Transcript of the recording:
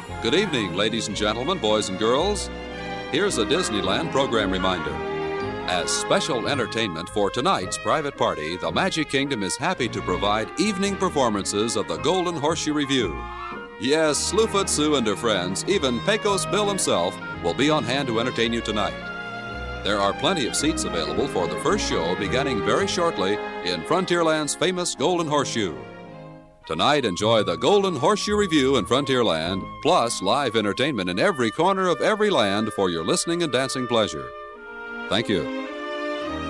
Good evening, ladies and gentlemen, boys and girls. Here's a Disneyland program reminder. As special entertainment for tonight's private party, the Magic Kingdom is happy to provide evening performances of the Golden Horseshoe Revue. Yes, Slewfoot Sue and her friends, even Pecos Bill himself, will be on hand to entertain you tonight. There are plenty of seats available for the first show beginning very shortly in Frontierland's famous Golden Horseshoe. Tonight, enjoy the Golden Horseshoe Revue in Frontierland, plus live entertainment in every corner of every land for your listening and dancing pleasure. Thank you.